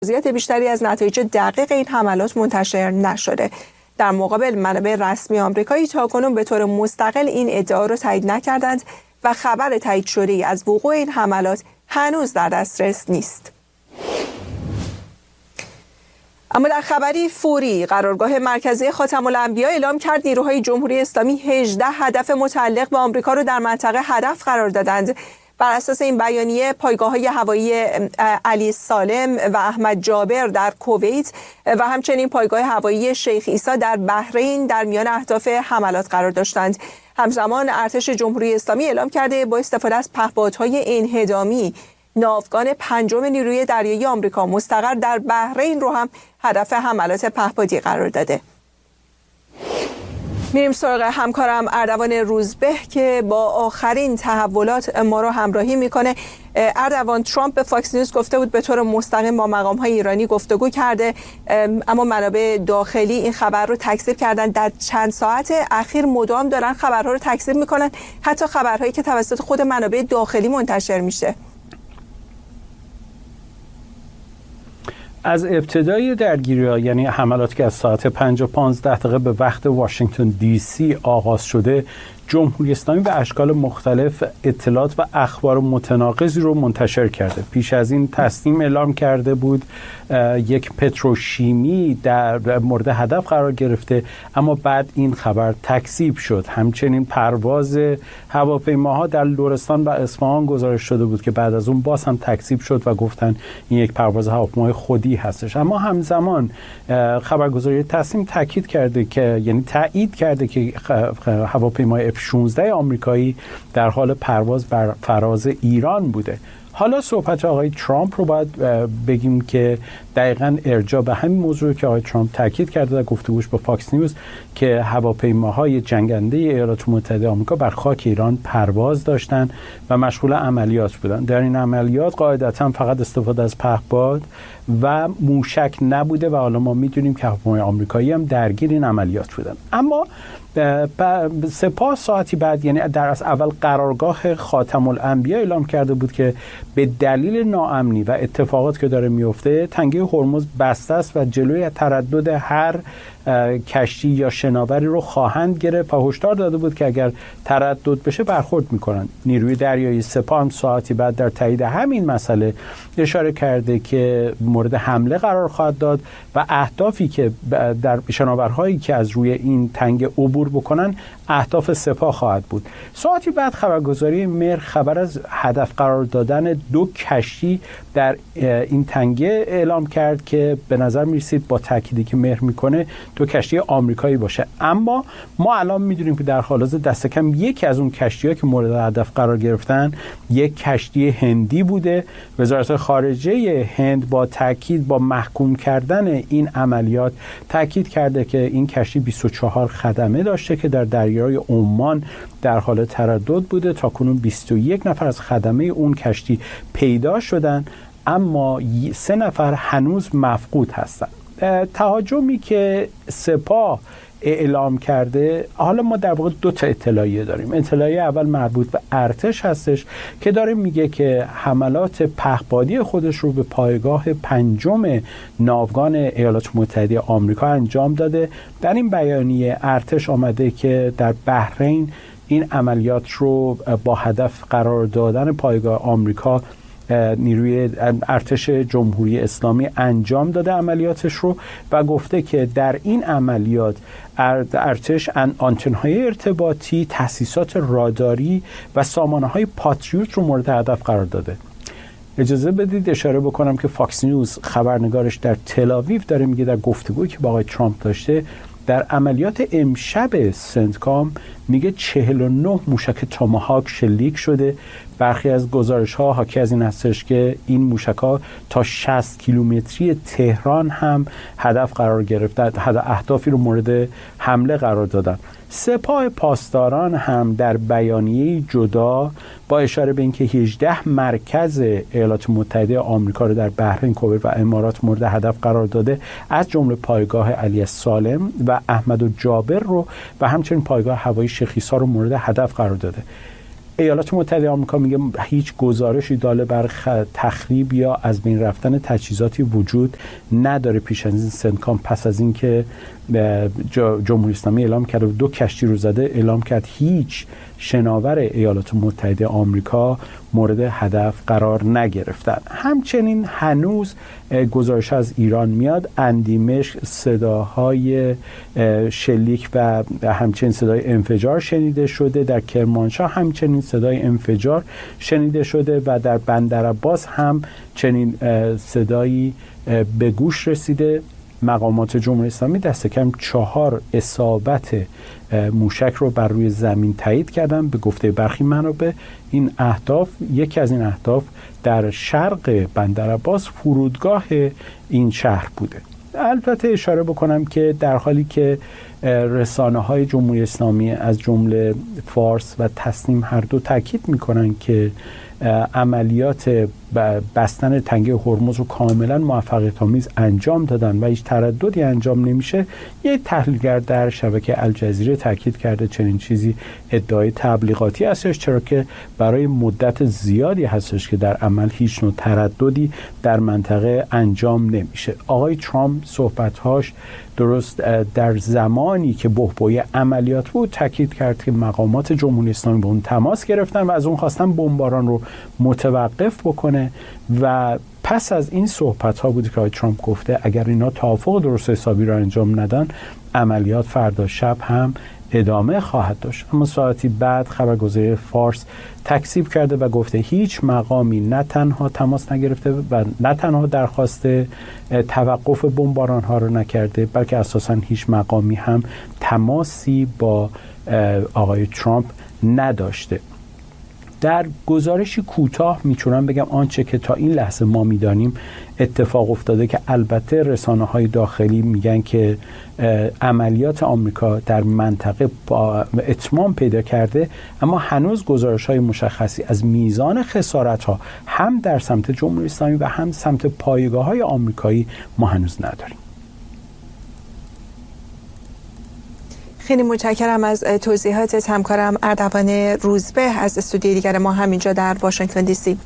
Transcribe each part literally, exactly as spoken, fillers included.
جزئیات بیشتری از نتایج دقیق این حملات منتشر نشده. در مقابل منابع رسمی آمریکایی تاکنون به طور مستقل این ادعا را تایید نکردند و خبر تایید شده‌ای از وقوع این حملات هنوز در دسترس نیست. اما در خبری فوری، قرارگاه مرکزی خاتم الانبیا اعلام کرد نیروهای جمهوری اسلامی هجده هدف متعلق به آمریکا را در منطقه هدف قرار دادند. بر اساس این بیانیه، پایگاه‌های هوایی علی سالم و احمد جابر در کویت و همچنین پایگاه هوایی شیخ عیسی در بحرین در میان اهداف حملات قرار داشتند. همزمان ارتش جمهوری اسلامی اعلام کرده با استفاده از پهپادهای انهدامی ناوگان پنجم نیروی دریایی آمریکا مستقر در بحرین رو هم هدف حملات پهپادی قرار داده. میریم سراغ همکارم اردوان روزبه که با آخرین تحولات ما رو همراهی میکنه. اردوان، ترامپ به فاکس نیوز گفته بود به طور مستقیم با مقام‌های ایرانی گفتگو کرده، اما منابع داخلی این خبر رو تکذیب کردن. در چند ساعت اخیر مدام دارن خبرها رو تکذیب میکنن، حتی خبرهایی که توسط خود منابع داخلی منتشر میشه. از ابتدای درگیری‌ها، یعنی حملاتی که از ساعت پنج و پانزده دقیقه به وقت واشنگتن دی سی آغاز شده، جمهوری اسلامی به اشکال مختلف اطلاعات و اخبار متناقضی رو منتشر کرده. پیش از این تصمیم اعلام کرده بود یک پتروشیمی در مورد هدف قرار گرفته، اما بعد این خبر تکذیب شد. همچنین پرواز هواپیماها در لرستان و اصفهان گزارش شده بود که بعد از اون باز هم تکذیب شد و گفتن این یک پرواز هواپیمای خودی هستش. اما همزمان خبرگزاری تصمیم تاکید کرده که یعنی تایید کرده که هواپیمای اف شانزده آمریکایی در حال پرواز بر فراز ایران بوده. حالا صحبت آقای ترامپ رو باید بگیم که دقیقاً ارجاع به همین موضوع که آقای ترامپ تاکید کرده در گفتگوش با فاکس نیوز که هواپیماهای جنگنده ایالات متحده آمریکا بر خاک ایران پرواز داشتن و مشغول عملیات بودن. در این عملیات قاعدتاً فقط استفاده از پهپاد و موشک نبوده و حالا ما میدونیم که هواپیماهای آمریکایی هم درگیر این عملیات بودن. اما سپاه ساعتی بعد، یعنی در از اول قرارگاه خاتم الانبیا اعلام کرده بود که به دلیل ناامنی و اتفاقات که داره میفته تنگه هرمز بسته است و جلوی تردد هر کشتی یا شناوری رو خواهند گرفت و هشدار داده بود که اگر تردد بشه برخورد میکنن. نیروی دریایی سپاه هم ساعتی بعد در تایید همین مسئله اشاره کرده که مورد حمله قرار خواهد داد و اهدافی که در شناورهایی که از روی این تنگه عبور بکنن اهداف سپاه خواهد بود. ساعتی بعد خبرگزاری مهر خبر از هدف قرار دادن دو کشتی در این تنگه اعلام کرد که به نظر میرسید با تأکیدی که مهر میکنه دو کشتی آمریکایی باشه. اما ما الان میدونیم که در حال حاضر دست کم یکی از اون کشتی‌ها که مورد هدف قرار گرفتن یک کشتی هندی بوده. وزارت خارجه هند با تأکید با محکوم کردن این عملیات تأکید کرده که این کشتی بیست و چهار خدمه داشته که در دریای عمان در حال تردد بوده. تاکنون بیست و یک نفر از خدمه اون کشتی پیدا شدن، اما سه نفر هنوز مفقود هستند. تهاجمی که سپاه اعلام کرده، حالا ما در واقع دو تا اطلاعیه داریم. اطلاعیه اول مربوط به ارتش هستش که داره میگه که حملات پهپادی خودش رو به پایگاه پنجم ناوگان ایالات متحده آمریکا انجام داده. در این بیانیه ارتش آمده که در بحرین این عملیات رو با هدف قرار دادن پایگاه آمریکا نیروی ارتش جمهوری اسلامی انجام داده عملیاتش رو و گفته که در این عملیات ارتش آنتن‌های ارتباطی، تأسیسات راداری و سامانه‌های پاتریوت رو مورد هدف قرار داده. اجازه بدید اشاره بکنم که فاکس نیوز خبرنگارش در تل‌آویو داره میگه در گفتگویی که با آقای ترامپ داشته در عملیات امشب سنتکام میگه چهل و نه موشک تاماهاک شلیک شده. برخی از گزارش‌ها حاکی از این هستش که این موشک‌ها تا شصت کیلومتری تهران هم هدف قرار گرفتن، اهدافی رو مورد حمله قرار دادن. سپاه پاسداران هم در بیانیه جدا با اشاره به اینکه هجده مرکز ایالات متحده آمریکا رو در بحرین، کویت و امارات مورد هدف قرار داده، از جمله پایگاه علی سالم و احمد و جابر رو و همچنین پایگاه هوایی شیخ عیسی رو مورد هدف قرار داده. ایالات متحده آمریکا میگه هیچ گزارشی داله بر تخریب یا از بین رفتن تجهیزاتی وجود نداره. پیش از این سنتکام پس از اینکه جمهوری اسلامی اعلام کرد و دو کشتی رو زده اعلام کرد هیچ شناور ایالات متحده آمریکا مورد هدف قرار نگرفتن. همچنین هنوز گزارش از ایران میاد اندیمشق صداهای شلیک و همچنین صدای انفجار شنیده شده، در کرمانشاه همچنین صدای انفجار شنیده شده و در بندرعباس هم چنین صدایی به گوش رسیده. مقامات جمهوری اسلامی دست کم چهار اصابت موشک رو بر روی زمین تایید کردن. به گفته برخی منابع این اهداف، یکی از این اهداف در شرق بندرعباس فرودگاه این شهر بوده. البته اشاره بکنم که در حالی که رسانه‌های جمهوری اسلامی از جمله فارس و تسنیم هر دو تاکید می‌کنن که عملیات بستن تنگه هرمز رو کاملا موفقیت‌آمیز انجام دادن و هیچ ترددی انجام نمیشه، یک تحلیلگر در شبکه الجزیره تاکید کرده چنین چیزی ادعای تبلیغاتی هستش، چرا که برای مدت زیادی هستش که در عمل هیچ نوع ترددی در منطقه انجام نمیشه. آقای ترامپ صحبت‌هاش درست در زمانی که بحبوحه عملیات بود تاکید کرد که مقامات جمهوری اسلامی با اون تماس گرفتن و از اون خواستن بمباران رو متوقف بکنه و پس از این صحبت ها بود که آقای ترامپ گفته اگر اینا توافق درست حسابی رو انجام ندن عملیات فردا شب هم ادامه خواهد داشت. اما ساعتی بعد خبرگزاری فارس تکذیب کرده و گفته هیچ مقامی نه تنها تماس نگرفته و نه تنها درخواست توقف بمباران ها رو نکرده، بلکه اساساً هیچ مقامی هم تماسی با آقای ترامپ نداشته. در گزارشی کوتاه میتونم بگم آنچه که تا این لحظه ما میدانیم اتفاق افتاده که البته رسانه‌های داخلی میگن که عملیات آمریکا در منطقه با اتمام پیدا کرده، اما هنوز گزارش‌های مشخصی از میزان خسارت‌ها هم در سمت جمهوری اسلامی و هم سمت پایگاه‌های آمریکایی ما هنوز نداریم. خیلی متشکرم از توضیحاتت همکارم اردوان روزبه از استودیوی دیگر ما همینجا در واشنگتن دی سی.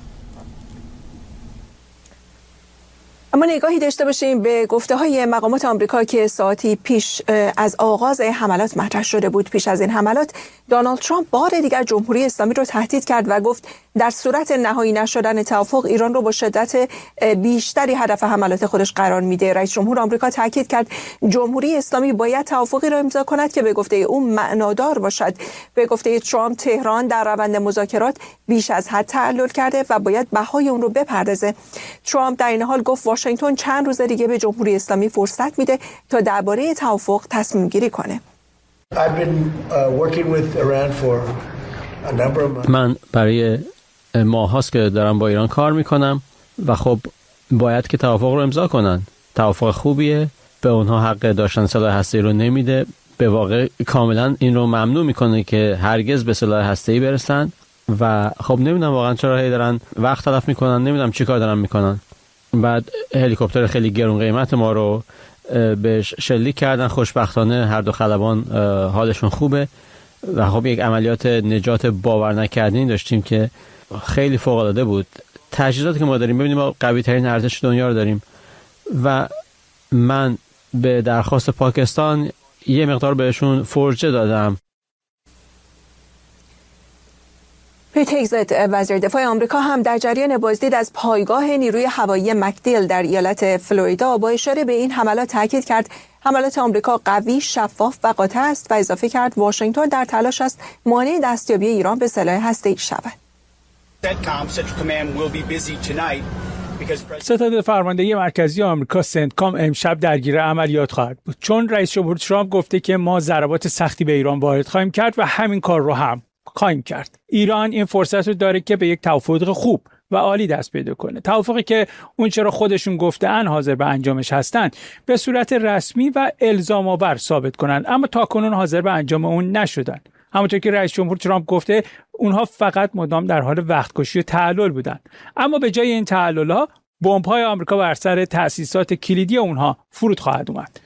اما نگاهی داشته باشیم به گفته های مقامات آمریکا که ساعتی پیش از آغاز حملات مطرح شده بود. پیش از این حملات دونالد ترامپ بار دیگر جمهوری اسلامی رو تهدید کرد و گفت در صورت نهایی نشدن توافق ایران رو با شدت بیشتری هدف حملات خودش قرار میده. رئیس جمهور آمریکا تاکید کرد جمهوری اسلامی باید توافقی را امضا کند که به گفته او معنادار باشد. به گفته ترامپ تهران در روند مذاکرات بیش از حد تعلل کرده و باید بهای اون رو بپردازه. ترامپ در این حال گفت واشنگتن چند روز دیگه به جمهوری اسلامی فرصت میده تا درباره توافق تصمیم گیری کنه. من برای ماه هاست که دارم با ایران کار میکنم و خب باید که توافق رو امضا کنن. توافق خوبیه، به اونها حق داشتن سلاح هسته‌ای رو نمیده، به واقع کاملا این رو ممنوع میکنه که هرگز به سلاح هسته‌ای برسن و خب نمیدونم واقعا چرا هی دارن وقت تلف میکنن، نمیدونم چی کار دارن میکنن. بعد هلیکوپتر خیلی گرون قیمت ما رو بهش شلیک کردن. خوشبختانه هر دو خلبان حالشون خوبه و خب یک عملیات نجات باور نکردنی داشتیم که خیلی فوق العاده بود. تجهیزاتی که ما داریم، ببینیم ما قوی ترین ارتش دنیا رو داریم و من به درخواست پاکستان یه مقدار بهشون فرجه دادم. پیت هگزت وزیر دفاع آمریکا هم در جریان بازدید از پایگاه نیروی هوایی مکدیل در ایالت فلوریدا با اشاره به این حملات تاکید کرد حملات آمریکا قوی، شفاف و قاطع است و اضافه کرد واشنگتن در تلاش است مانع دستیابی ایران به سلاح هسته‌ای شود. ستاد فرماندهی مرکزی آمریکا سنتکام امشب درگیر عملیات خواهد بود، چون رئیس جمهور ترامپ گفته که ما ضربات سختی به ایران وارد خواهیم کرد و همین کار رو هم خواهیم کرد. ایران این فرصت رو داره که به یک توافق خوب و عالی دست پیدا کنه، توافقی که اون چرا خودشون گفتن حاضر به انجامش هستن به صورت رسمی و الزام آور ثابت کنن، اما تاکنون حاضر به انجام اون نشدن. همونطور که رئیس جمهور ترامپ گفته اونها فقط مدام در حال وقتکشی و تعلل بودن، اما به جای این تعلل‌ها بمب‌های آمریکا بر سر تأسیسات کلیدی اونها فرود خواهد اومد.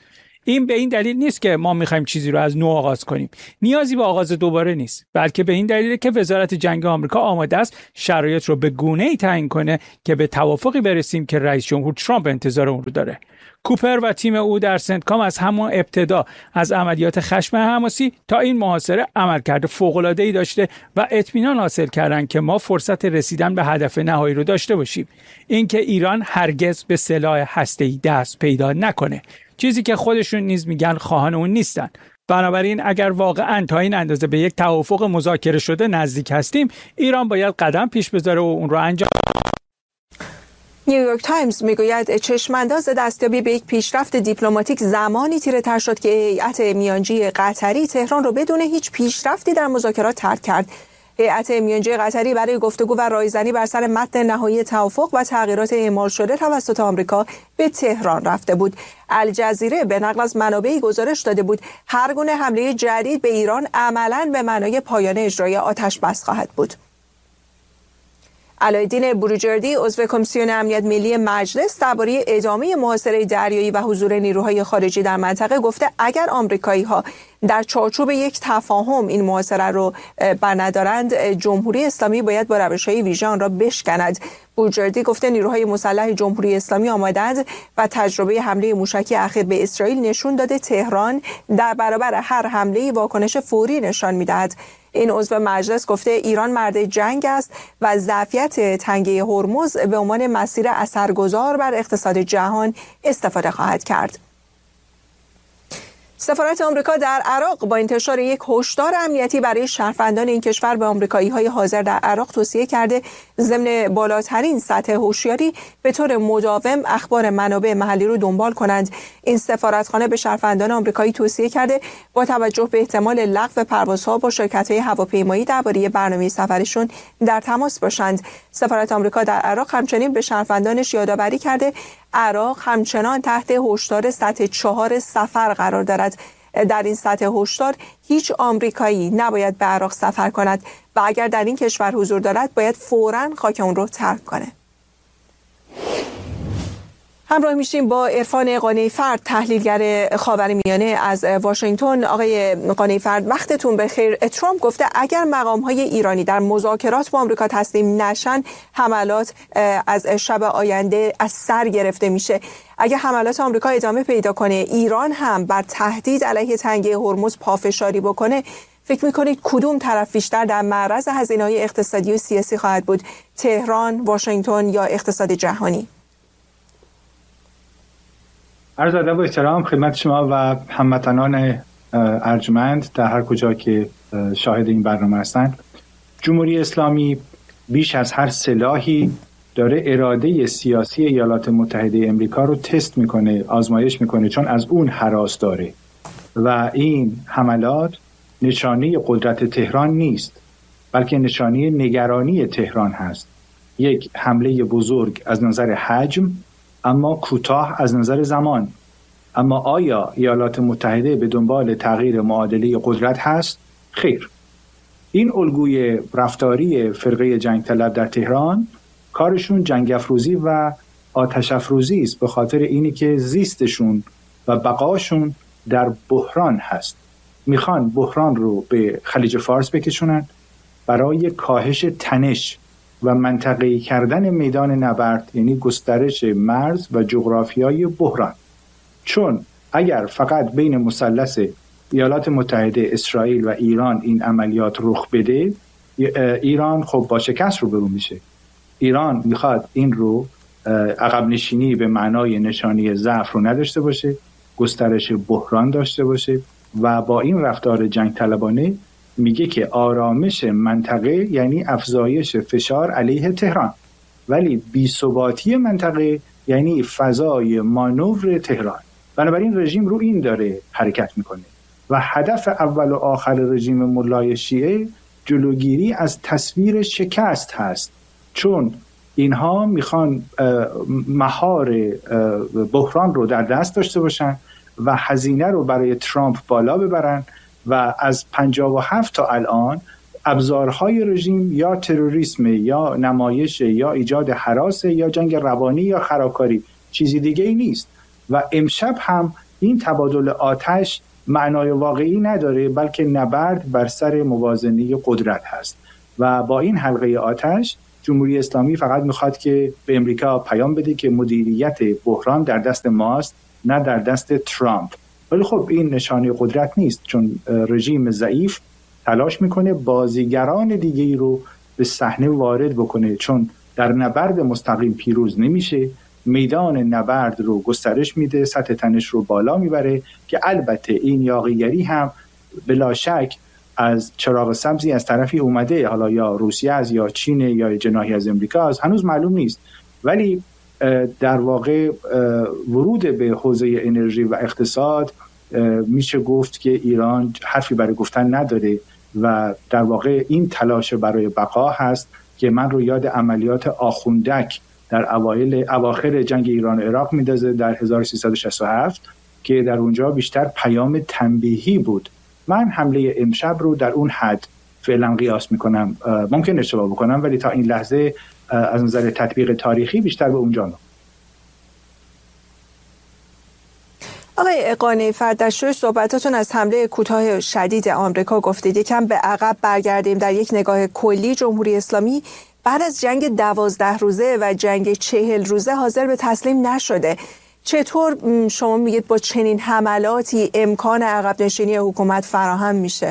این به این دلیل نیست که ما میخوایم چیزی رو از نو آغاز کنیم. نیازی به آغاز دوباره نیست، بلکه به این دلیله که وزارت جنگ آمریکا آماده است شرایط رو به گونه‌ای تعیین کنه که به توافقی برسیم که رئیس جمهور ترامپ انتظار اون رو داره. کوپر و تیم او در سنتکام از همون ابتدا از عملیات خشم حماسی تا این محاصره عملکرد فوق‌العاده‌ای داشته و اطمینان حاصل کردن که ما فرصت رسیدن به هدف نهایی رو داشته باشیم. اینکه ایران هرگز به سلاح هسته‌ای دست پیدا نکنه، چیزی که خودشون نیز میگن خواهان اون نیستن. بنابراین اگر واقعا تا این اندازه به یک توافق مذاکره شده نزدیک هستیم، ایران باید قدم پیش بذاره و اون رو انجام. نیویورک تایمز میگوید چشمانداز دستیابی به یک پیشرفت دیپلماتیک زمانی تیره تر شد که هیئت میانجی قطری تهران رو بدون هیچ پیشرفتی در مذاکرات ترک کرد. هیئت میانجی قطری برای گفتگو و رایزنی بر سر متن نهایی توافق و تغییرات اعمال شده توسط آمریکا به تهران رفته بود. الجزیره به نقل از منابعی گزارش داده بود هر گونه حمله جدید به ایران عملاً به معنای پایان اجرای آتش بس خواهد بود. علایالدین بروجردی عضو کمیسیون امنیت ملی مجلس درباره ادامه محاصره دریایی و حضور نیروهای خارجی در منطقه گفته اگر آمریکایی‌ها در چارچوب یک تفاهم این محاصره رو برندارند، جمهوری اسلامی باید با روش‌های ویژه آن را بشکند. بروجردی گفته نیروهای مسلح جمهوری اسلامی آماده‌اند و تجربه حمله موشکی اخیر به اسرائیل نشون داده تهران در برابر هر حمله واکنش فوری نشان می‌دهد. این عضو مجلس گفته ایران مرد جنگ است و ظرفیت تنگه هرمز به عنوان مسیر اثرگذار بر اقتصاد جهان استفاده خواهد کرد. سفارت آمریکا در عراق با انتشار یک هشدار امنیتی برای شهروندان این کشور به آمریکایی‌های حاضر در عراق توصیه کرده ضمن بالاترین سطح هوشیاری به طور مداوم اخبار منابع محلی رو دنبال کنند. این سفارتخانه به شهروندان آمریکایی توصیه کرده با توجه به احتمال لغو پروازها با شرکت‌های هواپیمایی درباره برنامه سفرشون در تماس باشند. سفارت آمریکا در عراق همچنین به شهروندانش یادآوری کرده عراق همچنان تحت هشدار سطح چهار سفر قرار دارد. در این سطح هشدار هیچ آمریکایی نباید به عراق سفر کند و اگر در این کشور حضور دارد باید فوراً خاک اون رو ترک کنه. همراه میشیم با عرفان قانع‌فرد، تحلیلگر خاورمیانه از واشنگتن. آقای قانع‌فرد وقتتون بخیر. ترامپ گفته اگر مقام‌های ایرانی در مذاکرات با آمریکا تسلیم نشن حملات از شب آینده از سر گرفته میشه. اگر حملات آمریکا ادامه پیدا کنه، ایران هم بر تهدید علیه تنگه هرمز پافشاری بکنه، فکر میکنید کدوم طرف بیشتر در معرض هزینه‌های اقتصادی و سیاسی خواهد بود؟ تهران، واشنگتن یا اقتصاد جهانی؟ عرض ادب و احترام خدمت شما و هموطنان ارجمند در هر کجا که شاهد این برنامه هستند. جمهوری اسلامی بیش از هر سلاحی داره اراده سیاسی ایالات متحده امریکا رو تست میکنه، آزمایش میکنه، چون از اون هراس داره و این حملات نشانه قدرت تهران نیست بلکه نشانه نگرانی تهران هست. یک حمله بزرگ از نظر حجم اما کوتاه از نظر زمان. اما آیا ایالات متحده به دنبال تغییر معادله قدرت هست؟ خیر. این الگوی رفتاری فرقه جنگ طلب در تهران کارشون جنگ افروزی و آتش افروزی است، به خاطر اینی که زیستشون و بقاشون در بحران هست. میخوان بحران رو به خلیج فارس بکشونن برای کاهش تنش و منطقه‌ای کردن میدان نبرد، یعنی گسترش مرز و جغرافیای بحران. چون اگر فقط بین مثلث ایالات متحده، اسرائیل و ایران این عملیات رخ بده، ایران خب با شکست روبرو میشه. ایران میخواد این رو عقب نشینی به معنای نشانی ضعف رو نداشته باشه، گسترش بحران داشته باشه و با این رفتار جنگ طلبانه میگه که آرامش منطقه یعنی افزایش فشار علیه تهران، ولی بی‌ثباتی منطقه یعنی فضای مانور تهران. بنابراین رژیم رو این داره حرکت میکنه و هدف اول و آخر رژیم ملای شیعه جلوگیری از تصویر شکست هست، چون اینها میخوان مهار بحران رو در دست داشته باشن و هزینه رو برای ترامپ بالا ببرن و از پنجاه و هفت تا الان ابزارهای رژیم یا تروریسم یا نمایش یا ایجاد هراس یا جنگ روانی یا خرابکاری، چیزی دیگه ای نیست. و امشب هم این تبادل آتش معنای واقعی نداره، بلکه نبرد بر سر موازنه قدرت هست و با این حلقه آتش جمهوری اسلامی فقط میخواد که به امریکا پیام بده که مدیریت بحران در دست ماست نه در دست ترامپ. ولی خب این نشانه قدرت نیست، چون رژیم ضعیف تلاش میکنه بازیگران دیگه‌ای رو به صحنه وارد بکنه، چون در نبرد مستقیم پیروز نمیشه، میدان نبرد رو گسترش میده، سطح تنش رو بالا میبره که البته این یاغیگری هم بلا شک از چراغ سبزی از طرفی اومده، حالا یا روسیه از یا چین یا جناحی از امریکا از، هنوز معلوم نیست، ولی در واقع ورود به حوزه انرژی و اقتصاد میشه گفت که ایران حرفی برای گفتن نداره و در واقع این تلاش برای بقا هست که من رو یاد عملیات آخوندک در اوایل اواخر جنگ ایران و عراق میندازه در هزار و سیصد و شصت و هفت که در اونجا بیشتر پیام تنبیهی بود. من حمله امشب رو در اون حد فعلا قیاس میکنم، ممکن اشتباه بکنم ولی تا این لحظه از نظر تطبیق تاریخی بیشتر به اونجا میاد. آقای قانع‌فر، در شروع صحبتاتون از حمله کوتاه شدید آمریکا گفتید. یکم به عقب برگردیم، در یک نگاه کلی جمهوری اسلامی بعد از جنگ دوازده روزه و جنگ چهل روزه حاضر به تسلیم نشده. چطور شما میگید با چنین حملاتی امکان عقب نشینی حکومت فراهم میشه؟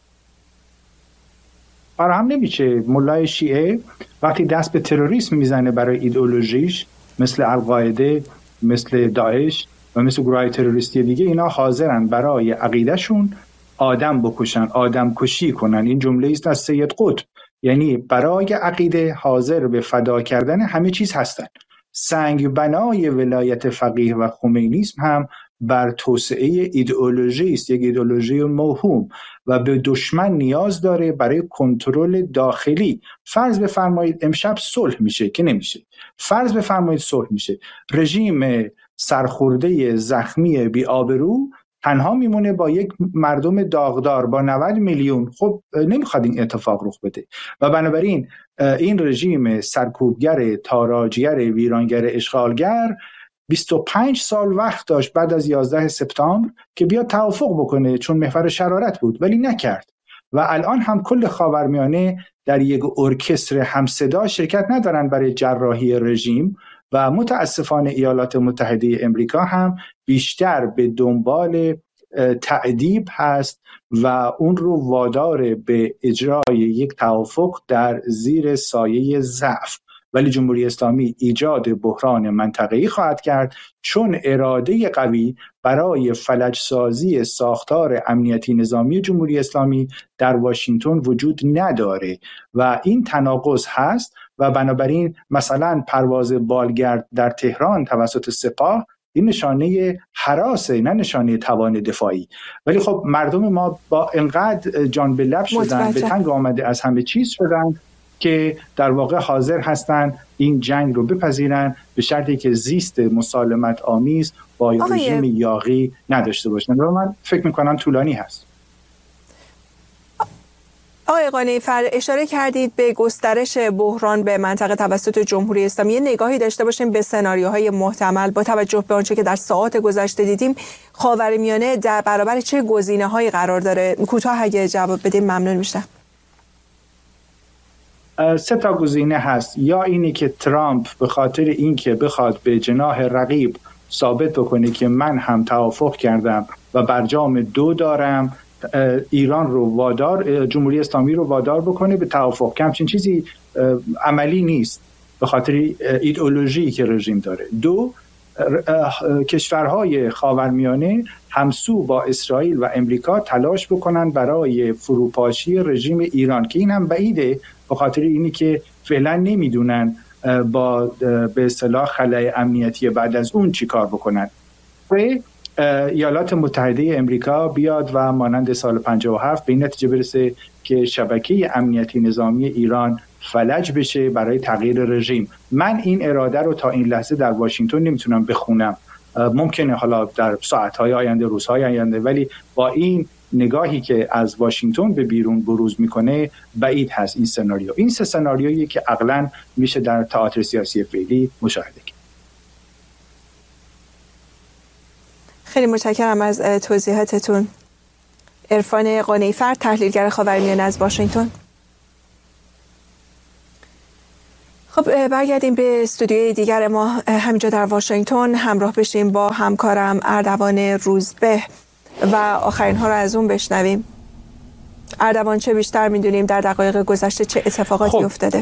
فراهم نمیشه. ملای شیعه وقتی دست به تروریسم میزنه برای ایدئولوژیش، مثل القاعده، مثل داعش و مثل گروهای تروریستی دیگه، اینا حاضرن برای عقیدهشون آدم بکشن، آدم کشی کنن. این جمله است از سید قطب، یعنی برای عقیده حاضر به فدا کردن همه چیز هستن. سنگ بنای ولایت فقیه و خمینیسم هم بر توسعه ایدئولوژی است، یک ایدئولوژی موهوم و به دشمن نیاز داره برای کنترل داخلی. فرض بفرمایید امشب صلح میشه که نمیشه، فرض بفرمایید صلح میشه، رژیم سرخورده زخمی بی آبرو تنها میمونه با یک مردم داغدار با نود میلیون. خب نمیخواد این اتفاق رخ بده و بنابراین این رژیم سرکوبگر، تاراجگر، ویرانگر، اشغالگر بیست و پنج سال وقت داشت بعد از یازده سپتامبر که بیاد توافق بکنه، چون محور شرارت بود، ولی نکرد و الان هم کل خاورمیانه در یک ارکستر همصدا شرکت ندارن برای جراحی رژیم و متاسفانه ایالات متحده امریکا هم بیشتر به دنبال تأدیب هست و اون رو وادار به اجرای یک توافق در زیر سایه ضعف. ولی جمهوری اسلامی ایجاد بحران منطقه‌ای خواهد کرد، چون اراده قوی برای فلج سازی ساختار امنیتی نظامی جمهوری اسلامی در واشنگتن وجود نداره و این تناقض هست و بنابراین مثلا پرواز بالگرد در تهران توسط سپاه این نشانه هراسه، نه نشانه توان دفاعی. ولی خب مردم ما با انقدر جان به لب شدن، به تنگ آمده از همه چیز شدن که در واقع حاضر هستن این جنگ رو بپذیرن به شرطی که زیست مسالمت آمیز با رژیم یاغی نداشته باشن و من فکر میکنم طولانی هست. آقای قانع‌فر، اشاره کردید به گسترش بحران به منطقه توسط جمهوری اسلامی. نگاهی داشته باشیم به سناریوهای محتمل با توجه به آنچه که در ساعات گذشته دیدیم. خاورمیانه در برابر چه گزینه‌هایی قرار داره؟ کوتاه اگه جواب بدیم ممنون میشم. سه تا گزینه هست. یا اینی که ترامپ به خاطر اینکه بخواد به جناح رقیب ثابت بکنه که من هم توافق کردم و برجام دو دارم، ایران رو وادار، جمهوری اسلامی رو وادار بکنه به توافق. که همچین چیزی عملی نیست به خاطر ایدئولوژی که رژیم داره. دو، کشورهای خاورمیانه همسو با اسرائیل و امریکا تلاش بکنن برای فروپاشی رژیم ایران که این هم بعیده به خاطر اینی که فعلا نمیدونن با به اصطلاح خلأ امنیتی بعد از اون چی کار بکنن. و ایالات متحده امریکا بیاد و مانند سال پنجاه و هفت به این نتیجه برسه که شبکه امنیتی نظامی ایران فلج بشه برای تغییر رژیم. من این اراده رو تا این لحظه در واشنگتن نمیتونم بخونم، ممکنه حالا در ساعت‌های آینده، روزهای آینده، ولی با این نگاهی که از واشنگتن به بیرون بروز میکنه بعید هست این سناریو. این سه سناریویی که عقلاً میشه در تئاتر سیاسی فعلی مشاهده کرد. خیلی متشکرم از توضیحاتتون. عرفان قانعی‌فر، تحلیلگر خاورمیانه از واشنگتن. خب برگردیم به استودیوی دیگر ما همینجا در واشنگتن، همراه بشیم با همکارم اردوان روزبه و آخرین ها رو از اون بشنویم. اردوان، چه بیشتر میدونیم در دقایق گذشته چه اتفاقاتی خب. افتاده؟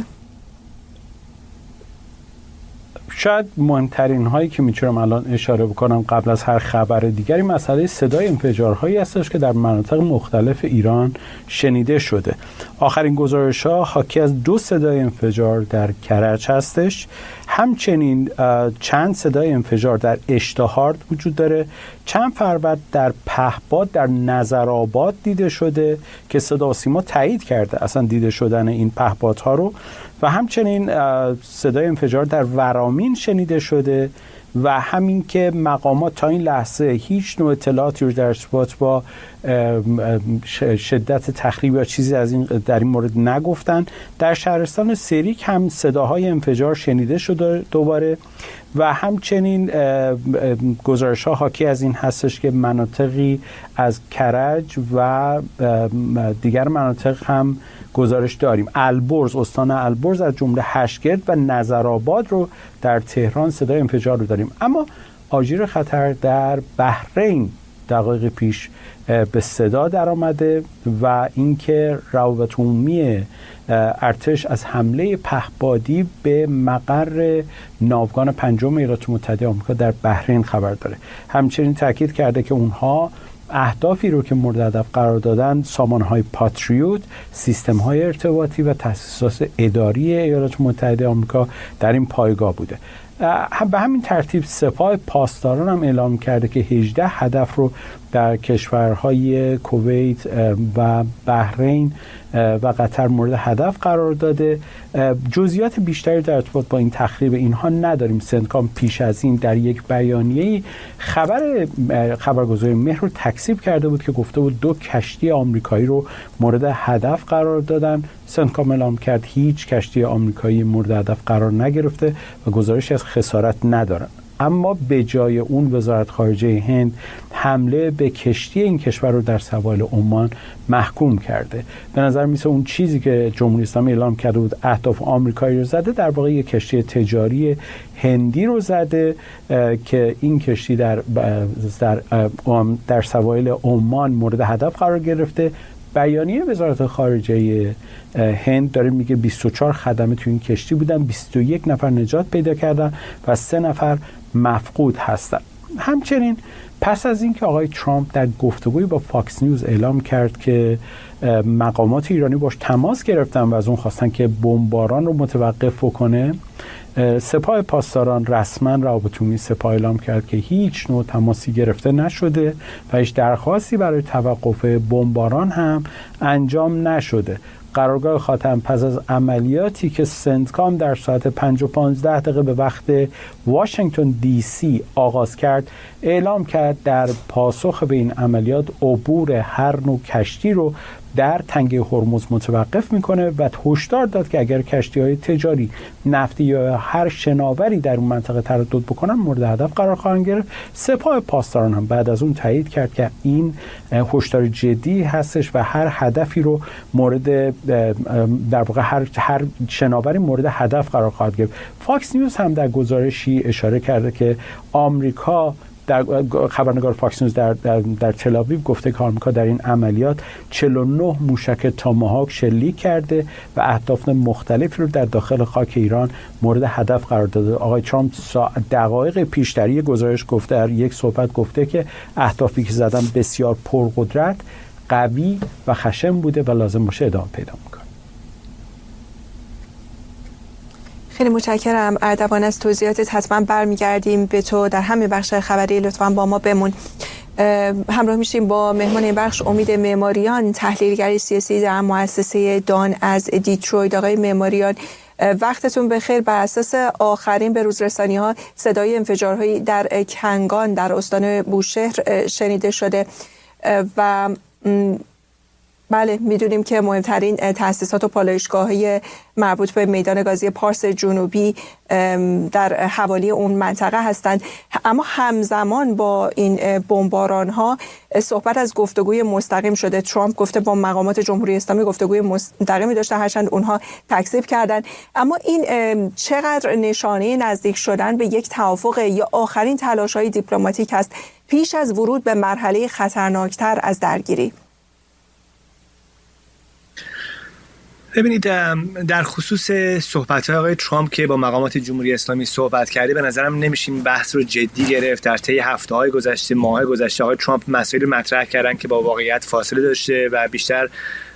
شاید مهمترین هایی که میتونم الان اشاره بکنم قبل از هر خبر دیگری مسئله صدای انفجارهایی هستش که در مناطق مختلف ایران شنیده شده. آخرین گزارش ها حاکی از دو صدای انفجار در کرج هستش، همچنین چند صدای انفجار در اشتهارد وجود داره، چند فرود در پهباد در نظرآباد دیده شده که صدا و سیما تایید کرده اصلا دیده شدن این پهپادها رو، و همچنین صدای انفجار در ورامین شنیده شده و همین که مقامات تا این لحظه هیچ نوع اطلاعاتی رو در ارتباط با شدت تخریب یا چیزی از این در این مورد نگفتن. در شهرستان سریک هم صداهای انفجار شنیده شده دوباره و همچنین گزارش ها حاکی از این هستش که مناطقی از کرج و دیگر مناطق هم گزارش داریم. البرز، استان البرز از جمله هشتگرد و نظرآباد رو در تهران صدای انفجار رو داریم. اما آژیر خطر در بحرین دقایق پیش به صدا در آمده و اینکه روابط عمومی ارتش از حمله پهپادی به مقر ناوگان پنجم ایالات متحده آمریکا در بحرین خبر داره. همچنین تاکید کرده که اونها اهدافی رو که مورد هدف قرار دادن سامانه‌های پاتریوت، سیستم‌های ارتباطی و تأسیسات اداری ایالات متحده آمریکا در این پایگاه بوده. به همین ترتیب سپاه پاسداران هم اعلام کرده که هجده هدف رو در کشورهای کویت و بحرین و قطر مورد هدف قرار داده. جزئیات بیشتری در ارتباط با این تخریب اینها نداریم. سنتکام پیش از این در یک بیانیه خبر خبرگزاری مهر رو تکذیب کرده بود که گفته بود دو کشتی آمریکایی رو مورد هدف قرار دادن. سنتکام اعلام کرد هیچ کشتی آمریکایی مورد هدف قرار نگرفته و گزارشی از خسارت ندارن. اما به جای اون وزارت خارجه هند حمله به کشتی این کشور رو در سواحل عمان محکوم کرده. به نظر میسه اون چیزی که جمهوری اسلامی اعلام کرده بود اهداف آمریکایی رو زده، در واقع یک کشتی تجاری هندی رو زده که این کشتی در در, در سواحل عمان مورد هدف قرار گرفته. بیانیه وزارت خارجه هند داره میگه بیست و چهار خدمه تو این کشتی بودن، بیست و یک نفر نجات پیدا کردن و سه نفر مفقود هستن. همچنین پس از اینکه آقای ترامپ در گفتگوی با فاکس نیوز اعلام کرد که مقامات ایرانی باش تماس گرفتن و از اون خواستن که بمباران رو متوقف بکنه، سپاه پاسداران رسما روابط عمومی سپاه اعلام کرد که هیچ نوع تماسی گرفته نشده و هیچ درخواستی برای توقف بمباران هم انجام نشده. قرارگاه خاتم پس از عملیاتی که سنتکام در ساعت پنج و پانزده دقیقه به وقت واشنگتن دی سی آغاز کرد، اعلام کرد در پاسخ به این عملیات عبور هر نوع کشتی رو در تنگه هرمز متوقف میکنه و هشدار داد که اگر کشتی‌های تجاری، نفتی یا هر شناوری در اون منطقه تردد بکنن مورد هدف قرار خواهند گرفت. سپاه پاسداران هم بعد از اون تایید کرد که این هشدار جدی هستش و هر هدفی رو مورد در واقع هر هر شناوری مورد هدف قرار خواهد گرفت. فاکس نیوز هم در گزارشی اشاره کرده که آمریکا در خبرنگار فاکس نیوز در, در, در تل آویو گفته که آمریکا در این عملیات چهل و نه موشک تاماهاک شلیک کرده و اهداف مختلفی رو در داخل خاک ایران مورد هدف قرار داده. آقای ترامپ دقایق پیش در یک گزارش گفته، در یک صحبت گفته که اهدافی که زدن بسیار پرقدرت، قوی و خشن بوده و لازم باشه ادامه پیدا میکنه. خیلی متشکرم اردوان از توضیحاتت. حتما برمیگردیم به تو در همین بخش خبری، لطفاً با ما بمون. همراه میشیم با مهمان این بخش امید معماریان، تحلیلگر سیاسی در مؤسسه دان از دیترویت. آقای معماریان وقتتون بخیر. بر اساس آخرین به روزرسانی ها صدای انفجارهایی در کنگان در استان بوشهر شنیده شده و بله، میدونیم که مهمترین تأسیسات و پالایشگاه‌های مربوط به میدان گازی پارس جنوبی در حوالی اون منطقه هستند، اما همزمان با این بمباران‌ها صحبت از گفتگوی مستقیم شده. ترامپ گفته با مقامات جمهوری اسلامی گفتگوی مستقیمی داشته، هرچند اونها تکذیب کردن. اما این چقدر نشانه نزدیک شدن به یک توافق یا آخرین تلاش‌های دیپلماتیک است پیش از ورود به مرحله خطرناکتر از درگیری؟ ببینید، در خصوص صحبت‌های آقای ترامپ که با مقامات جمهوری اسلامی صحبت کرده، به نظرم نمیشه این بحث رو جدی گرفت. در طی هفته‌های گذشته، ماه‌های گذشته، آقای ترامپ مسائلی مطرح کردن که با واقعیت فاصله داشته و بیشتر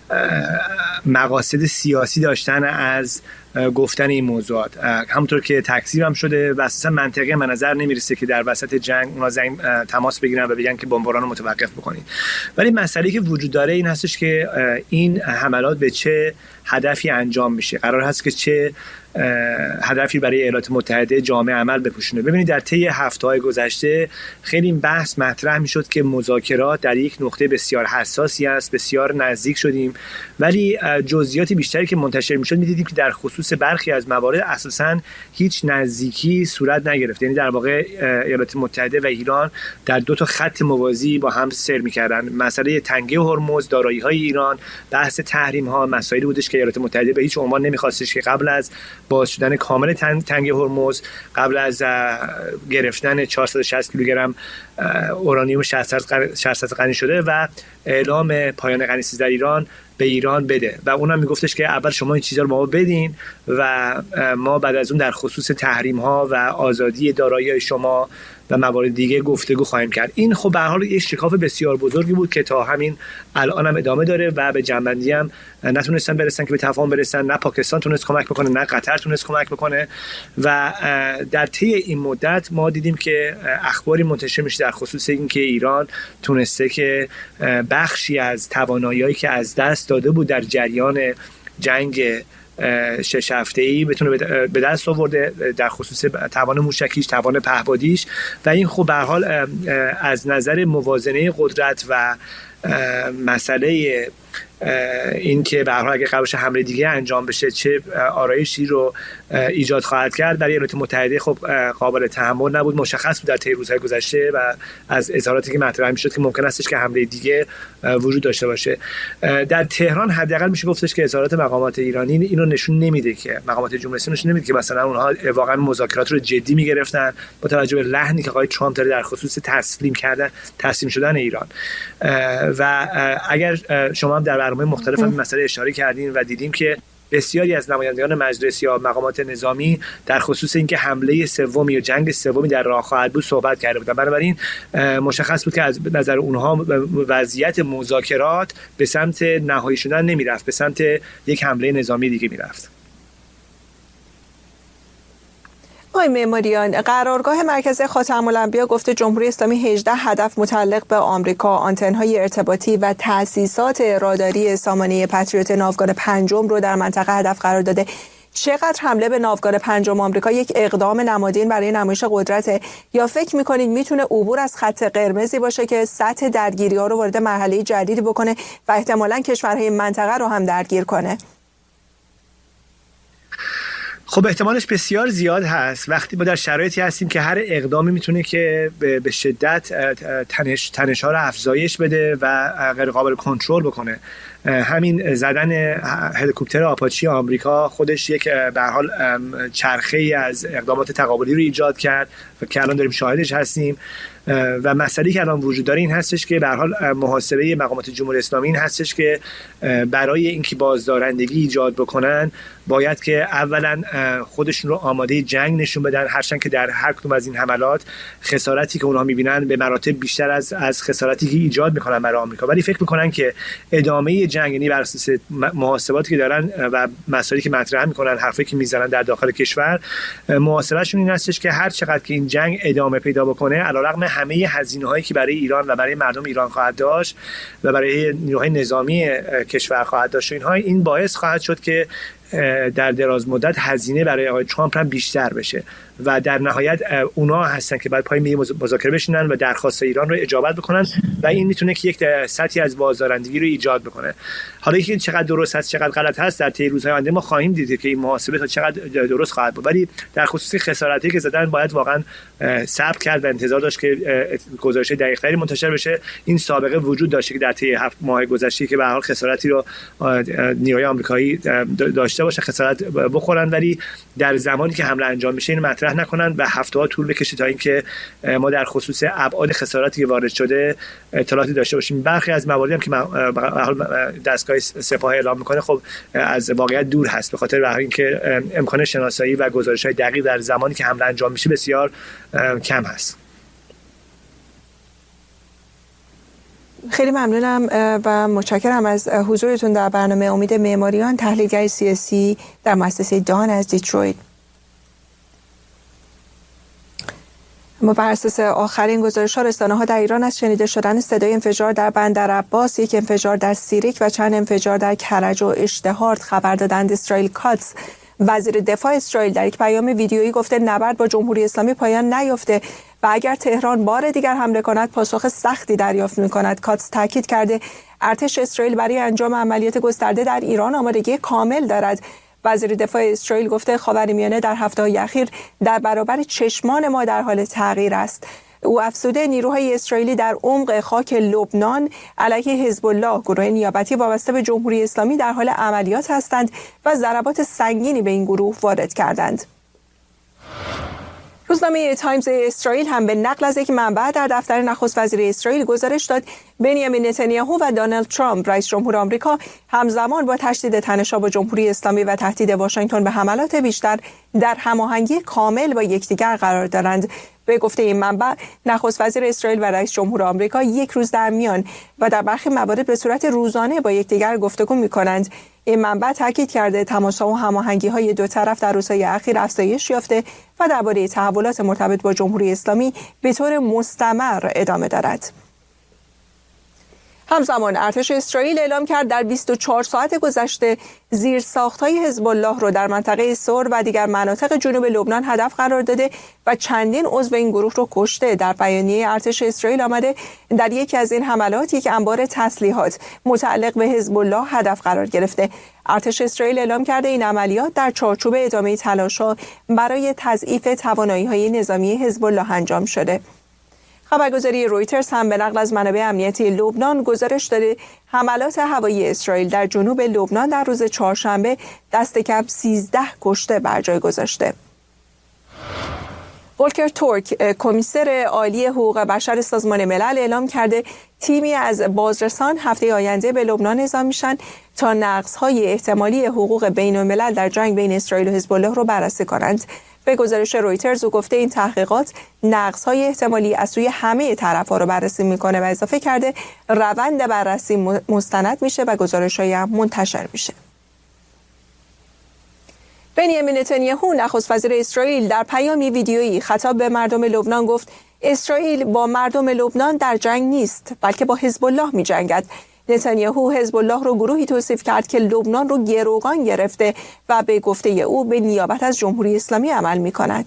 مقاصد سیاسی داشتن از گفتن این موضوعات. همونطور که تکذیب هم شده و اساسا منطقی به نظر نمیرسه که در وسط جنگ اونا زنگ تماس بگیرن و بگن که بمباران رو متوقف بکنید. ولی مسئله‌ای که وجود داره این هستش که این حملات به چه هدفی انجام میشه، قرار هست که چه هدفی برای ایالات متحده جامعه عمل بپوشونه. ببینید، در طی هفته‌های گذشته خیلی این بحث مطرح میشد که مذاکرات در یک نقطه بسیار حساسی است، بسیار نزدیک شدیم، ولی جزئیات بیشتری که منتشر میشد میدیدیم که در خصوص برخی از موارد اساساً هیچ نزدیکی صورت نگرفت. یعنی در واقع ایالات متحده و ایران در دو تا خط موازی با هم سیر میکردن. مسئله تنگه هرمز، دارایی‌های ایران، بحث تحریم‌ها، مسائلی بودش که ایالات متحده به هیچ عنوان نمیخواستش که قبل از باز شدن کامل تنگه هرمز، قبل از گرفتن چهارصد و شصت کیلوگرم اورانیوم شصت درصد غنی شده و اعلام پایان غنیسازی در ایران به ایران بده و اونم میگفتش که اول شما این چیزا رو ما بدین و ما بعد از اون در خصوص تحریم ها و آزادی دارایی شما و موارد دیگه گفتگو خواهیم کرد. این خب به هر حال یک شکاف بسیار بزرگی بود که تا همین الان هم ادامه داره و به جنبندی هم نتونستن برسن که به تفاهم برسن. نه پاکستان تونست کمک بکنه، نه قطر تونست کمک بکنه و در طی این مدت ما دیدیم که اخباری منتشر میشه در خصوص اینکه ایران تونسته که بخشی از توانایی‌هایی که از دست داده بود در جریان جنگ شش هفته‌ای بتونه به دست آورده، در خصوص توان موشکیش، توان پهپادیش و این خب به هر حال از نظر موازنه قدرت و مسئله این که به هر حال اگه قرار باشه حمله دیگه انجام بشه چه آرایشی رو ایجاد خواهد کرد برای ایالات متحده خب قابل تحمل نبود. مشخص بود در طی روزهای گذشته و از اظهاراتی که مطرح میشد که ممکن استش که حمله دیگه وجود داشته باشه. در تهران حداقل میشه گفتش که اظهارات مقامات ایرانی اینو نشون نمیده که مقامات جمهوری اسلامی نشون نمیده که مثلا اونها واقعا مذاکرات رو جدی میگرفتن با توجه به لحنی که آقای ترامپ داره در خصوص تسلیم کردن تسلیم شدن ایران. و اگر شما هم در برنامه مختلف هم مسئله اشاره کردین و دیدیم که بسیاری از نمایندگان مجلس یا مقامات نظامی در خصوص اینکه حمله سومی یا جنگ سومی در راه خواهد بود صحبت کرده بودند. بنابراین مشخص بود که از نظر اونها وضعیت مذاکرات به سمت نهایی شدن نمیرفت، به سمت یک حمله نظامی دیگه میرفت. آقای معماریان، قرارگاه مرکزی خاتم الانبیا گفته جمهوری اسلامی هجده هدف متعلق به آمریکا، آنتن‌های ارتباطی و تأسیسات راداری سامانه پتریوت ناوگان پنجم رو در منطقه هدف قرار داده. چقدر حمله به ناوگان پنجم آمریکا یک اقدام نمادین برای نمایش قدرته یا فکر می‌کنید میتونه عبور از خط قرمزی باشه که سطح درگیری‌ها رو وارد مرحله جدیدی بکنه و احتمالاً کشورهای منطقه رو هم درگیر کنه؟ خب احتمالش بسیار زیاد هست. وقتی ما در شرایطی هستیم که هر اقدامی میتونه که به شدت تنش تنش‌ها رو افزایش بده و غیر قابل کنترل بکنه. همین زدن هلیکوپتر آپاچی آمریکا خودش یک به هر حال چرخه‌ای از اقدامات تقابلی رو ایجاد کرد و که الان داریم شاهدش هستیم. و مسئله‌ای که الان وجود داره این هستش که به هر حال محاسبه مقامات جمهوری اسلامی این هستش که برای اینکه بازدارندگی ایجاد بکنن باید که اولا خودشون رو آماده جنگ نشون بدن، هرچند که در هر کدوم از این حملات خسارتی که اونها می‌بینن به مراتب بیشتر از از خساراتی که ایجاد می‌کنن برای آمریکا، ولی فکر می‌کنن که ادامه جنگ، یعنی بر اساس محاسباتی که دارن و مسائلی که مطرح می‌کنن، حرفی که می‌زنن در داخل کشور، محاسبهشون این هستش که هر چقدر که این جنگ ادامه پیدا بکنه علیرغم همه هزینه‌هایی که برای ایران و برای مردم ایران خواهد داشت و برای نیروهای نظامی کشور خواهد داشت، اینها این باعث خواهد شد که در دراز مدت هزینه برای آقای ترامپ هم بیشتر بشه و در نهایت اونا هستن که بعد پای میز مذاکره بشینن و درخواست ایران رو اجابت بکنن و این میتونه که یک سطحی از بازدارندگی رو ایجاد بکنه. حالا اینکه چقدر درست هست چقدر غلط هست در طی روزهای آینده ما خواهیم دید که این محاسبه تا چقدر درست خواهد بود، ولی در خصوص خسارتی که زدن باید واقعا صبر کرد و انتظار داشت که گزارش دقیق‌تری منتشر بشه. این سابقه وجود داشته که در طی هفت ماه گذشته که به هر حال خسارتی رو نیروهای آمریکایی داشته باشه خسارت بخورن، ولی در زمانی که حمله انجام میشه اینو مطرح نکنن و هفته‌ها طول بکشه تا اینکه ما در خصوص ابعاد خساراتی که وارد شده اطلاعاتی داشته باشیم. برخی از مواردی هم که به حال دستگاه سپاه اعلام میکنه خب از واقعیت دور هست، به خاطر اینکه امکان شناسایی و گزارش‌های دقیق در زمانی که حمله انجام میشه بسیار کم هست. خیلی ممنونم و متشکرم از حضورتون در برنامه امید معماریان، تحلیلگر سیاسی در مؤسسه دان از دیترویت. اما بر اساس آخرین گزارش‌ها رسانه‌ها در ایران از شنیده شدن صدای انفجار در بندر عباس، یک انفجار در سیریک و چند انفجار در کرج و اشتهارد خبر دادند. اسرائیل کاتس وزیر دفاع اسرائیل در یک پیام ویدیویی گفته نبرد با جمهوری اسلامی پایان نیافته و اگر تهران بار دیگر حمله کند پاسخ سختی دریافت می‌کند. کاتس تاکید کرده ارتش اسرائیل برای انجام عملیات گسترده در ایران آمادگی کامل دارد. وزیر دفاع اسرائیل گفته خاورمیانه در هفته‌های اخیر در برابر چشمان ما در حال تغییر است. او افزوده نیروهای اسرائیلی در عمق خاک لبنان علیه حزب الله، گروه نیابتی وابسته به جمهوری اسلامی، در حال عملیات هستند و ضربات سنگینی به این گروه وارد کردند. روزنامه تایمز اسرائیل هم به نقل از یک منبع در دفتر نخست وزیر اسرائیل گزارش داد بنیامین نتانیاهو و دونالد ترامپ رئیس جمهور آمریکا همزمان با تشدید تنش‌ها با جمهوری اسلامی و تهدید واشنگتن به حملات بیشتر در هماهنگی کامل با یکدیگر قرار دارند. به گفته این منبع نخست وزیر اسرائیل و رئیس جمهور آمریکا یک روز در میان و در برخی موارد به صورت روزانه با یکدیگر گفتگو می‌کنند. این منبع تاکید کرده تماس‌ها و هماهنگی‌های دو طرف در روزهای اخیر افزایش یافته و درباره تحولات مرتبط با جمهوری اسلامی به طور مستمر ادامه دارد. همزمان ارتش اسرائیل اعلام کرد در بیست و چهار ساعت گذشته زیرساخت‌های حزب الله را در منطقه سور و دیگر مناطق جنوب لبنان هدف قرار داده و چندین عضو این گروه را کشته. در بیانیه ارتش اسرائیل آمده در یکی از این حملات یک انبار تسلیحات متعلق به حزب الله هدف قرار گرفته. ارتش اسرائیل اعلام کرده این عملیات در چارچوب ادامه تلاش‌ها برای تضعیف توانایی‌های نظامی حزب الله انجام شده. خبرگزاری رویترز هم به نقل از منابع امنیتی لبنان گزارش داده حملات هوایی اسرائیل در جنوب لبنان در روز چهارشنبه دست کم سیزده کشته بر جای گذاشته. ولکر تورک، کمیسر عالی حقوق بشر سازمان ملل، اعلام کرده تیمی از بازرسان هفته آینده به لبنان اعزام میشن تا نقض‌های احتمالی حقوق بین‌الملل در جنگ بین اسرائیل و حزب الله رو بررسی کنند. به گزارش رویترز او گفته این تحقیقات نقض‌های احتمالی از سوی همه طرف‌ها رو بررسی میکنه و اضافه کرده روند بررسی مستند میشه و گزارش‌های هم منتشر میشه. بنیامین نتانیاهو نخست وزیر اسرائیل در پیامی ویدیویی خطاب به مردم لبنان گفت اسرائیل با مردم لبنان در جنگ نیست بلکه با حزب الله می‌جنگد. نتانیاهو حزب الله رو گروهی توصیف کرد که لبنان رو گروگان گرفته و به گفته او به نیابت از جمهوری اسلامی عمل می‌کند.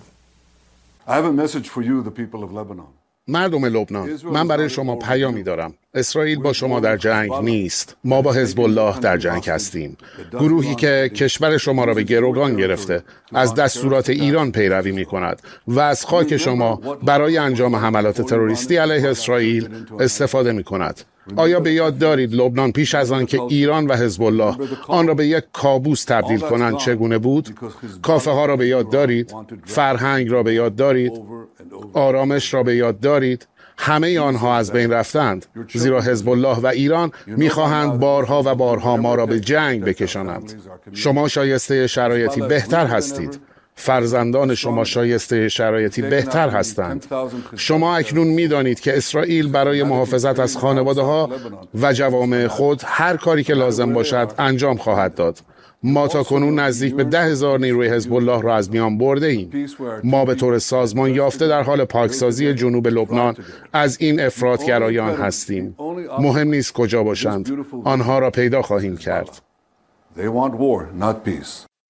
مردم لبنان، من برای شما پیامی دارم. اسرائیل با شما در جنگ نیست. ما با حزب الله در جنگ هستیم. گروهی که کشور شما را به گروگان گرفته، از دستورات ایران پیروی می کند و از خاک شما برای انجام حملات تروریستی علیه اسرائیل استفاده می کند. آیا به یاد دارید لبنان پیش از آن که ایران و حزب الله آن را به یک کابوس تبدیل کنند چگونه بود؟ کافه ها را به یاد دارید؟ فرهنگ را به یاد دارید؟ آرامش را به یاد دارید؟ همه آنها از بین رفتند، زیرا حزب الله و ایران می‌خواهند بارها و بارها ما را به جنگ بکشانند. شما شایسته شرایطی بهتر هستید. فرزندان شما شایسته شرایطی بهتر هستند. شما اکنون می‌دانید که اسرائیل برای محافظت از خانواده‌ها و جوامع خود هر کاری که لازم باشد انجام خواهد داد. ما تا کنون نزدیک به ده هزار نیروی حزب الله را از میان برده ایم. ما به طور سازمان یافته در حال پاکسازی جنوب لبنان از این افراطگرایان هستیم. مهم نیست کجا باشند، آنها را پیدا خواهیم کرد.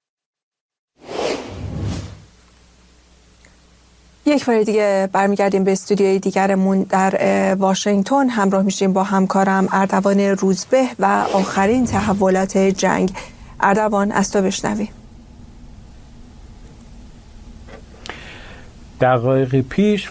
یک بار دیگه برمیگردیم به استودیوی دیگرمون در واشنگتن. همراه میشیم با همکارم اردوان روزبه و آخرین تحولات جنگ. اردوان، از تو بشنویم. دقایقی پیش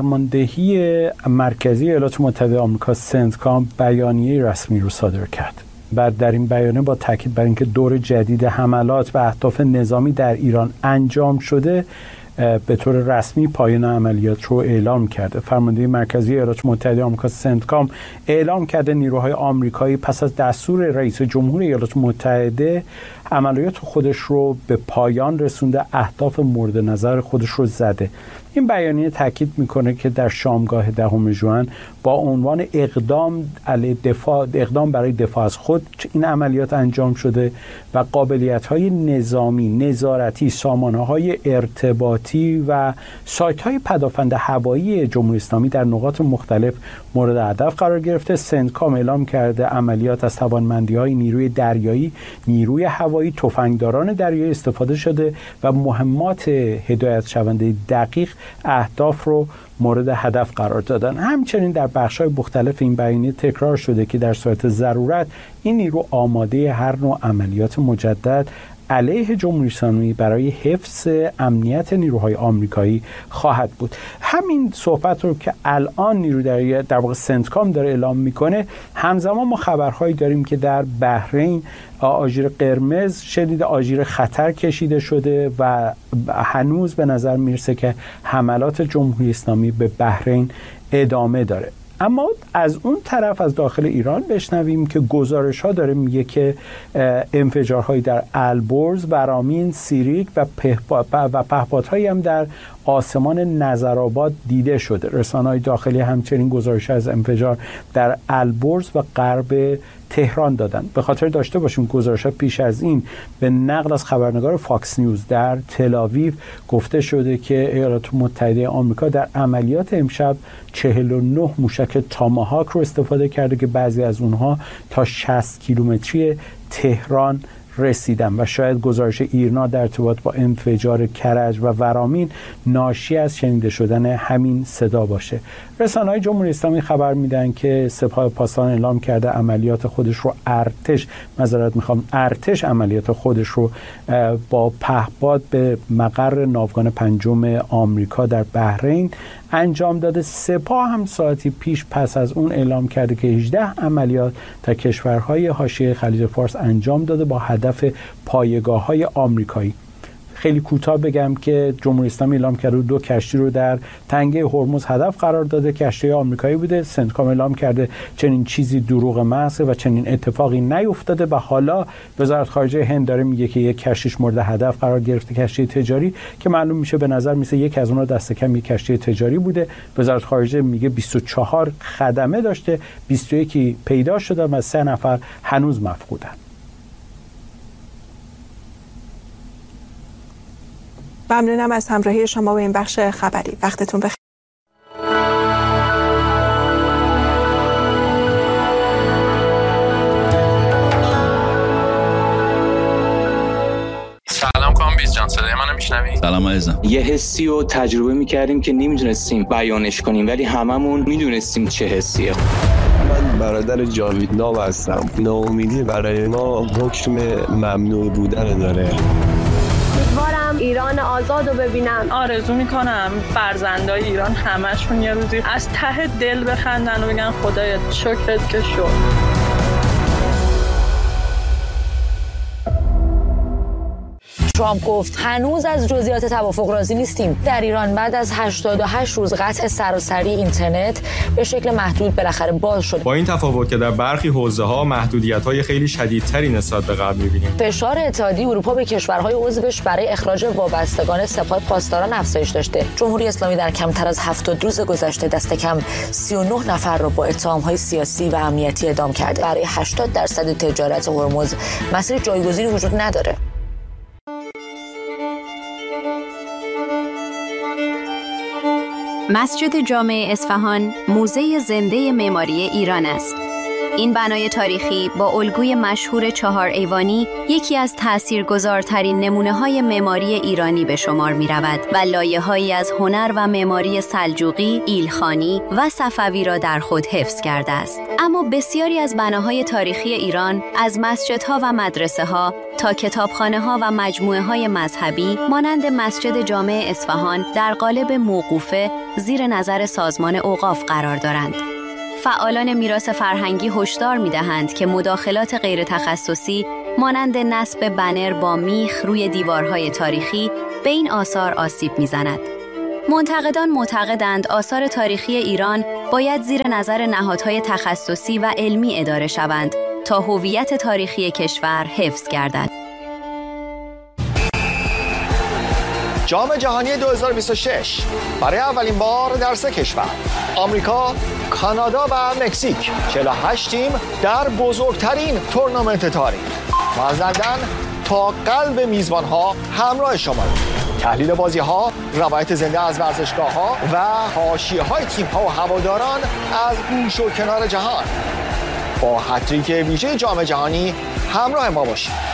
فرماندهی مرکزی ایالات متحده آمریکا سنتکام بیانیه رسمی رو صادر کرد و در این بیانیه با تاکید بر اینکه دور جدید حملات و اهداف نظامی در ایران انجام شده به طور رسمی پایان عملیات رو اعلام کرده. فرمانده مرکزی ایالات متحده آمریکا سنتکام اعلام کرده نیروهای آمریکایی پس از دستور رئیس جمهور ایالات متحده عملیات خودش رو به پایان رسونده، اهداف مورد نظر خودش رو زده. این بیانیه تاکید میکنه که در شامگاه دهم ژوئن با عنوان اقدام علیه دفاع اقدام برای دفاع از خود این عملیات انجام شده و قابلیت‌های نظامی، نظارتی، سامانه‌های ارتباطی و سایت‌های پدافند هوایی جمهوری اسلامی در نقاط مختلف مورد هدف قرار گرفته. سنتکام اعلام کرده عملیات از توانمندی‌های نیروی دریایی، نیروی هوایی، تفنگداران دریایی استفاده شده و مهمات هدایت شونده دقیق اهداف رو مورد هدف قرار دادن. همچنین در بخش‌های مختلف این بیانیه تکرار شده که در صورت ضرورت این نیرو آماده هر نوع عملیات مجدد علیه جمهوری اسلامی برای حفظ امنیت نیروهای آمریکایی خواهد بود. همین صحبت رو که الان نیرو در در واقع سنتکام داره اعلام میکنه، همزمان ما خبرهایی داریم که در بحرین آژیر قرمز شدید آژیر خطر کشیده شده و هنوز به نظر میرسه که حملات جمهوری اسلامی به بحرین ادامه داره. اما از اون طرف از داخل ایران بشنویم که گزارش ها داره میگه که انفجارهایی در البرز، ورامین، سیریک و و پهپادهایی هم در آسمان نظرآباد دیده شده. رسانه‌های داخلی همچنین گزارش از انفجار در البرز و غرب تهران دادن. به خاطر داشته باشیم گزارش‌ها پیش از این به نقل از خبرنگار فاکس نیوز در تل‌آویو گفته شده که ایالات متحده آمریکا در عملیات امشب چهل و نه موشک تاماهاک رو استفاده کرده که بعضی از اونها تا شصت کیلومتری تهران رسیدن و شاید گزارش ایرنا در ارتباط با انفجار کرج و ورامین ناشی از شنیده شدن همین صدا باشه. رسانه‌های جمهوری اسلامی خبر میدن که سپاه پاسداران اعلام کرده عملیات خودش رو ارتش معذرت میخوام ارتش عملیات خودش رو با پهپاد به مقر ناوگان پنجم آمریکا در بحرین انجام داده. سپاه هم ساعتی پیش پس از اون اعلام کرده که هجده عملیات در کشورهای حاشیه خلیج فارس انجام داده با هدف پایگاه‌های آمریکایی. خیلی کوتاه بگم که جمهوری اسلامی اعلام کرده دو کشتی رو در تنگه هرمز هدف قرار داده، کشتی آمریکایی بوده. سنتکام اعلام کرده چنین چیزی دروغ محض و چنین اتفاقی نیفتاده و حالا وزارت خارجه هند داره میگه که یک کشتیش مورد هدف قرار گرفته، کشتی تجاری که معلوم میشه به نظر میسه یک از اونها دست کم یک کشتی تجاری بوده. وزارت خارجه میگه بیست و چهار خدمه داشته، بیست و یک پیدا شده و سه نفر هنوز مفقودن. ممنونم از همراهی شما با این بخش خبری. وقتتون بخیر. سلام کامبیز جان، صدای منو میشنوی؟ سلام عزیزم. یه حسی رو تجربه میکردیم که نمیتونستیم بیانش کنیم ولی هممون میدونستیم چه حسیه. من برادر جاوید ناو هستم. ناامیدی برای ما حکم ممنوع بودن داره. امیدوارم ایران آزاد رو ببینم. آرزو میکنم فرزندای ایران همشون یه روزی از ته دل بخندن و بگن خدایا شکرت که شد. ترامپ گفت هنوز از جزئیات توافق راضی نیستیم. در ایران بعد از هشتاد و هشت روز قطع سراسری اینترنت به شکل محدود بالاخره باز شد. با این تفاوت که در برخی حوزه‌ها محدودیت‌های خیلی شدیدتری نسبت به قبل می‌بینیم. فشار اتحادیه اروپا به کشورهای عضوش برای اخراج وابستگان سپاه پاسداران افزایش داشته. جمهوری اسلامی در کمتر از هفتاد روز گذشته دست کم سی و نه نفر را با اتهام‌های سیاسی و امنیتی اعدام کرده. برای هشتاد درصد تجارت هرمز مسیر جایگزینی وجود نداره. مسجد جامع اصفهان موزه زنده معماری ایران است. این بنای تاریخی با الگوی مشهور چهار ایوانی یکی از تأثیرگذارترین نمونه‌های معماری ایرانی به شمار می‌رود و لایه‌هایی از هنر و معماری سلجوقی، ایلخانی و صفوی را در خود حفظ کرده است. اما بسیاری از بناهای تاریخی ایران، از مسجدها و مدرسه‌ها تا کتابخانه‌ها و مجموعه‌های مذهبی مانند مسجد جامع اصفهان در قالب موقوفه زیر نظر سازمان اوقاف قرار دارند. فعالان میراث فرهنگی هشدار می‌دهند که مداخلات غیر تخصصی مانند نصب بنر با میخ روی دیوارهای تاریخی به این آثار آسیب می‌زند. منتقدان معتقدند آثار تاریخی ایران باید زیر نظر نهادهای تخصصی و علمی اداره شوند تا هویت تاریخی کشور حفظ گردد. جام جهانی دو هزار و بیست و شش برای اولین بار در سه کشور، آمریکا، کانادا و مکزیک، چهل و هشت تیم در بزرگترین تورنمنت تاریخ. و از لندن تا قلب میزبان‌ها همراه شما. تحلیل بازی‌ها، روایت زنده از ورزشگاه‌ها و حاشیه‌های تیم‌ها و هواداران از گوش و کنار جهان. با هتریک ویژه جام جهانی همراه ما باشید.